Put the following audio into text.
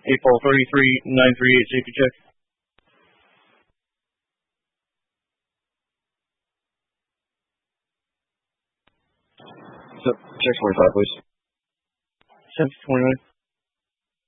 April 33938, safety check. So, check 45, please. 10-29.